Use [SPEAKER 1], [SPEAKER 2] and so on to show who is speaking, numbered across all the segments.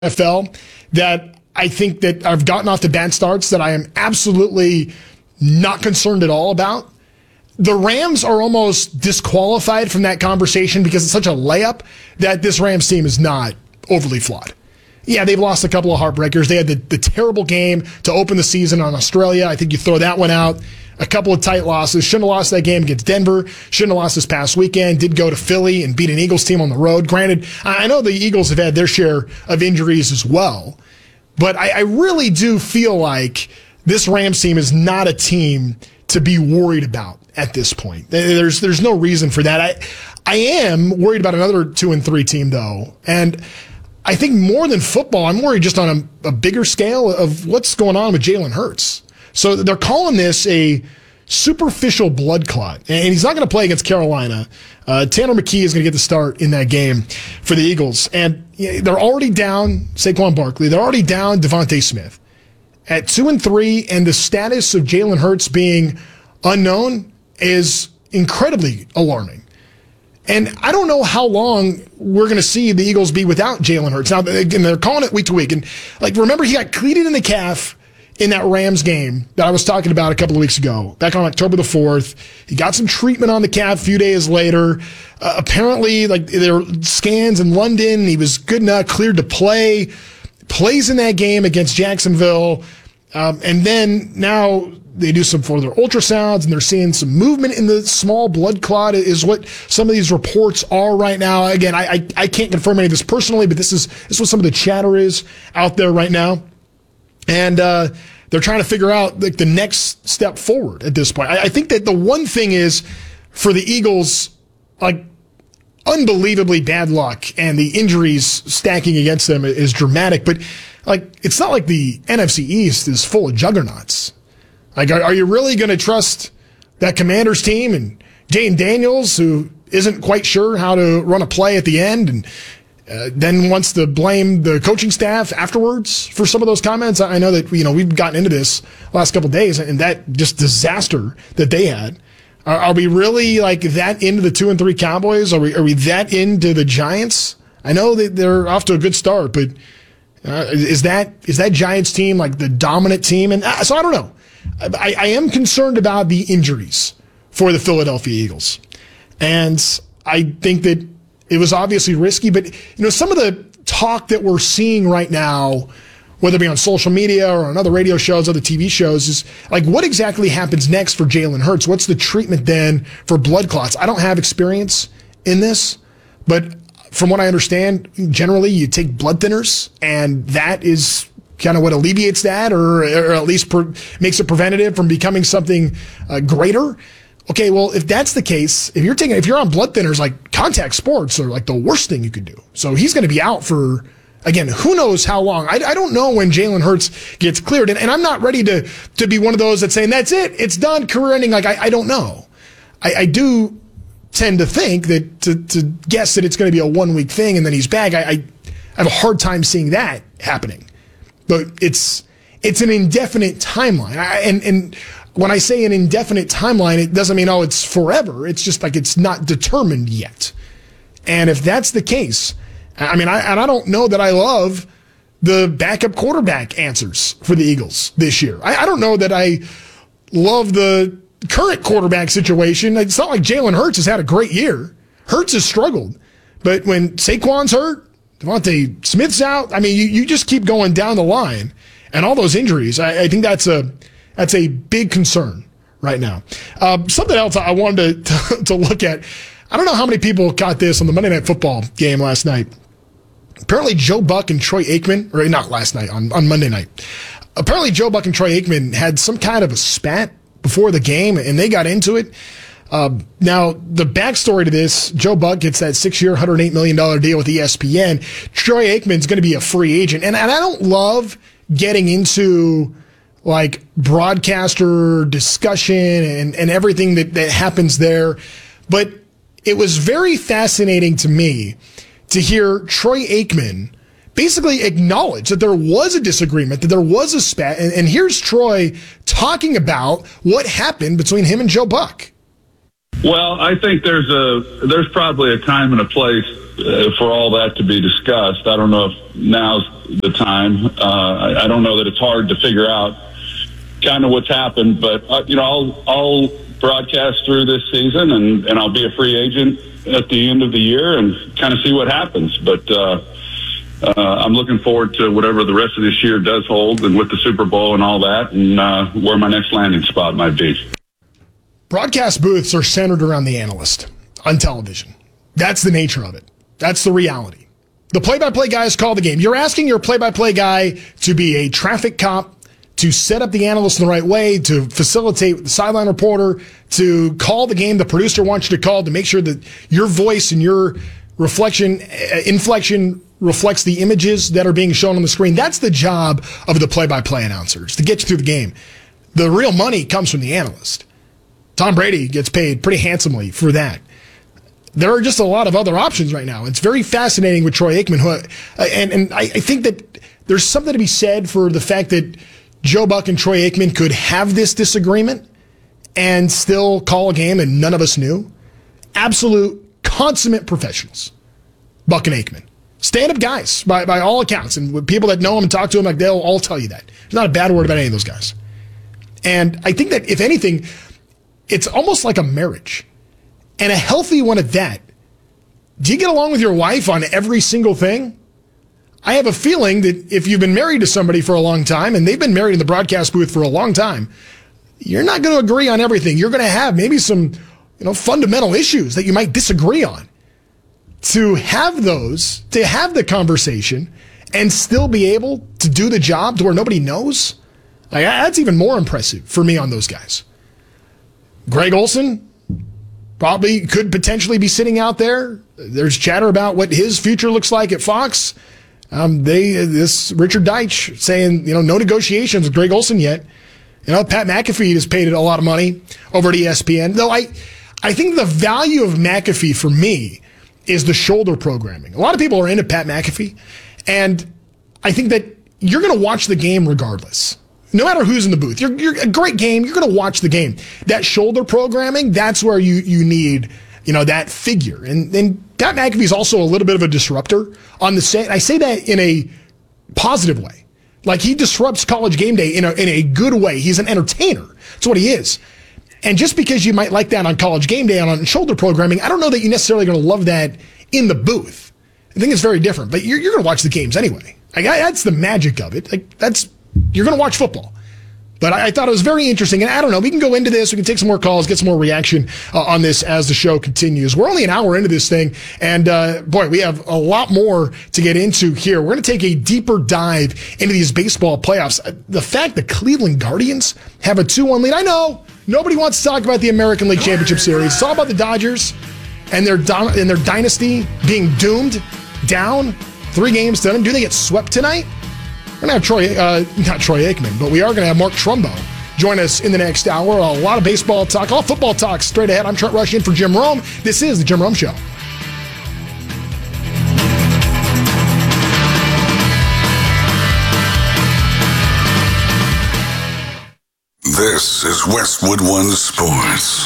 [SPEAKER 1] NFL that I think that I've gotten off to bad starts that I am absolutely not concerned at all about. The Rams are almost disqualified from that conversation because it's such a layup that this Rams team is not overly flawed. Yeah, they've lost a couple of heartbreakers. They had the terrible game to open the season on Australia. I think you throw that one out. A couple of tight losses. Shouldn't have lost that game against Denver. Shouldn't have lost this past weekend. Did go to Philly and beat an Eagles team on the road. Granted, I know the Eagles have had their share of injuries as well, but I really do feel like this Rams team is not a team to be worried about at this point. There's no reason for that. I am worried about another 2-3 team, though, and I think more than football, I'm worried just on a bigger scale of what's going on with Jalen Hurts. So they're calling this a superficial blood clot, and he's not going to play against Carolina. Tanner McKee is going to get the start in that game for the Eagles, and they're already down Saquon Barkley. They're already down Devontae Smith. At 2-3, and the status of Jalen Hurts being unknown is incredibly alarming. And I don't know how long we're going to see the Eagles be without Jalen Hurts. Now, again, they're calling it week to week. And remember, he got cleated in the calf in that Rams game that I was talking about a couple of weeks ago, back on October the 4th. He got some treatment on the calf a few days later. Apparently, there were scans in London. He was good enough, cleared to play. Plays in that game against Jacksonville. And then now they do some further ultrasounds, and they're seeing some movement in the small blood clot is what some of these reports are right now. Again, I can't confirm any of this personally, but this is what some of the chatter is out there right now. And they're trying to figure out the next step forward at this point. I think that the one thing is for the Eagles, unbelievably bad luck, and the injuries stacking against them is dramatic. But it's not like the NFC East is full of juggernauts. Are you really going to trust that Commanders team and Jane Daniels, who isn't quite sure how to run a play at the end, and then wants to blame the coaching staff afterwards for some of those comments? I know that we've gotten into this last couple of days, and that just disaster that they had. Are we really that into the 2-3 Cowboys? Are we that into the Giants? I know that they're off to a good start, but is that Giants team the dominant team? And so I don't know. I am concerned about the injuries for the Philadelphia Eagles, and I think that it was obviously risky. But some of the talk that we're seeing right now, whether it be on social media or on other radio shows, other TV shows, is what exactly happens next for Jalen Hurts? What's the treatment then for blood clots? I don't have experience in this, but from what I understand, generally you take blood thinners, and that is kind of what alleviates that, or at least makes it preventative from becoming something greater. Okay, well, if that's the case, if you're on blood thinners, contact sports are the worst thing you could do. So he's going to be out for, again, who knows how long. I don't know when Jalen Hurts gets cleared, and I'm not ready to be one of those that's saying, that's it, it's done, career ending. I don't know. I do tend to think that to guess that it's going to be a 1-week thing and then he's back, I have a hard time seeing that happening. But it's an indefinite timeline. And when I say an indefinite timeline, it doesn't mean, it's forever. It's just it's not determined yet. And if that's the case, I don't know that I love the backup quarterback answers for the Eagles this year. I don't know that I love the current quarterback situation. It's not like Jalen Hurts has had a great year. Hurts has struggled. But when Saquon's hurt, Devontae Smith's out, you just keep going down the line. And all those injuries, I think that's a big concern right now. Something else I wanted to look at. I don't know how many people caught this on the Monday Night Football game last night. Apparently Joe Buck and Troy Aikman, or not last night, on Monday night. Apparently Joe Buck and Troy Aikman had some kind of a spat before the game, and they got into it. Now, the backstory to this, Joe Buck gets that 6-year, $108 million deal with ESPN. Troy Aikman's going to be a free agent. And I don't love getting into broadcaster discussion and everything that happens there. But it was very fascinating to me to hear Troy Aikman basically acknowledge that there was a disagreement, that there was a spat. And here's Troy talking about what happened between him and Joe Buck.
[SPEAKER 2] Well, I think there's probably a time and a place for all that to be discussed. I don't know if now's the time. I don't know that it's hard to figure out kind of what's happened, but I'll broadcast through this season, and I'll be a free agent at the end of the year and kind of see what happens. But I'm looking forward to whatever the rest of this year does hold, and with the Super Bowl and all that, and where my next landing spot might be.
[SPEAKER 1] Broadcast booths are centered around the analyst on television. That's the nature of it. That's the reality. The play-by-play guys call the game. You're asking your play-by-play guy to be a traffic cop, to set up the analyst in the right way, to facilitate the sideline reporter, to call the game the producer wants you to call, to make sure that your voice and your inflection reflects the images that are being shown on the screen. That's the job of the play-by-play announcers, to get you through the game. The real money comes from the analyst. Tom Brady gets paid pretty handsomely for that. There are just a lot of other options right now. It's very fascinating with Troy Aikman, and I think that there's something to be said for the fact that Joe Buck and Troy Aikman could have this disagreement and still call a game and none of us knew. Absolute consummate professionals, Buck and Aikman. Stand-up guys, by all accounts. And with people that know them and talk to them, they'll all tell you that. There's not a bad word about any of those guys. And I think that, if anything, it's almost like a marriage. And a healthy one at that. Do you get along with your wife on every single thing? I have a feeling that if you've been married to somebody for a long time, and they've been married in the broadcast booth for a long time, you're not going to agree on everything. You're going to have maybe some, fundamental issues that you might disagree on. To have those, to have the conversation, and still be able to do the job to where nobody knows, that's even more impressive for me on those guys. Greg Olsen probably could potentially be sitting out there. There's chatter about what his future looks like at Fox. This Richard Deitch saying, no negotiations with Greg Olsen yet. Pat McAfee has paid a lot of money over at ESPN. Though I think the value of McAfee for me is the shoulder programming. A lot of people are into Pat McAfee, and I think that you're going to watch the game regardless. No matter who's in the booth, you're a great game. You're going to watch the game. That shoulder programming, that's where you need, that figure. And Pat McAfee is also a little bit of a disruptor on the set. I say that in a positive way. Like, he disrupts College Game Day in a good way. He's an entertainer. That's what he is. And just because you might like that on College Game Day and on shoulder programming, I don't know that you're necessarily going to love that in the booth. I think it's very different. But you're going to watch the games anyway. That's the magic of it. You're going to watch football. But I thought it was very interesting. And I don't know, we can go into this. We can take some more calls, get some more reaction on this as the show continues. We're only an hour into this thing. And, we have a lot more to get into here. We're going to take a deeper dive into these baseball playoffs. The fact that Cleveland Guardians have a 2-1 lead. I know nobody wants to talk about the American League Championship Series. It's all about the Dodgers and their dynasty being doomed down 3 games to them. Do they get swept tonight? We're going to have not Troy Aikman, but we are going to have Mark Trumbo join us in the next hour. A lot of baseball talk, all football talk straight ahead. I'm Trent Rush in for Jim Rome. This is The Jim Rome Show.
[SPEAKER 3] This is Westwood One Sports.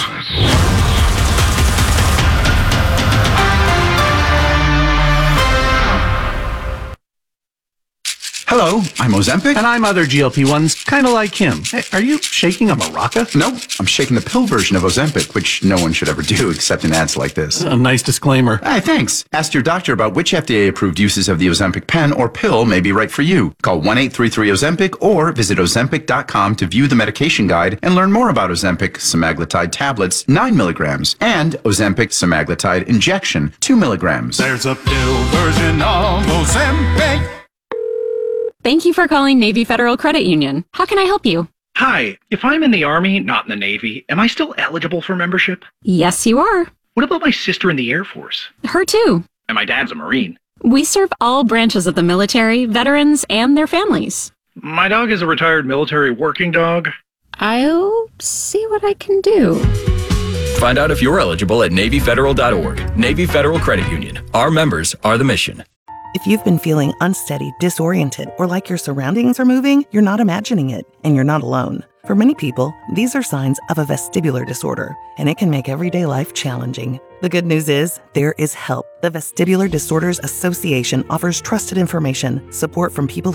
[SPEAKER 4] Hello, I'm Ozempic.
[SPEAKER 5] And I'm other GLP-1s, kind of like him. Hey, are you shaking a maraca?
[SPEAKER 4] No, I'm shaking the pill version of Ozempic, which no one should ever do except in ads like this.
[SPEAKER 5] A nice disclaimer.
[SPEAKER 4] Hey, thanks. Ask your doctor about which FDA-approved uses of the Ozempic pen or pill may be right for you. Call 1-833-OZEMPIC or visit Ozempic.com to view the medication guide and learn more about Ozempic semaglutide tablets, 9 milligrams, and Ozempic semaglutide injection, 2 milligrams.
[SPEAKER 6] There's a pill version of Ozempic.
[SPEAKER 7] Thank you for calling Navy Federal Credit Union. How can I help you?
[SPEAKER 8] Hi, if I'm in the Army, not in the Navy, am I still eligible for membership?
[SPEAKER 7] Yes, you are.
[SPEAKER 8] What about my sister in the Air Force?
[SPEAKER 7] Her too.
[SPEAKER 8] And my dad's a Marine.
[SPEAKER 7] We serve all branches of the military, veterans, and their families.
[SPEAKER 8] My dog is a retired military working dog.
[SPEAKER 7] I'll see what I can do.
[SPEAKER 9] Find out if you're eligible at NavyFederal.org. Navy Federal Credit Union. Our members are the mission. If you've been feeling unsteady, disoriented, or like your surroundings are moving, you're not imagining it, and you're not alone. For many people, these are signs of a vestibular disorder, and it can make everyday life challenging. The good news is, there is help. The Vestibular Disorders Association offers trusted information, support from people